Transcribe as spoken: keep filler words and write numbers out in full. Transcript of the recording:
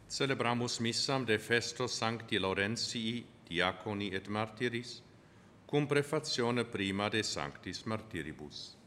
Celebramus missam de festo Sancti Laurentii, diaconi et martyris, cum prefatione prima de Sanctis Martyribus.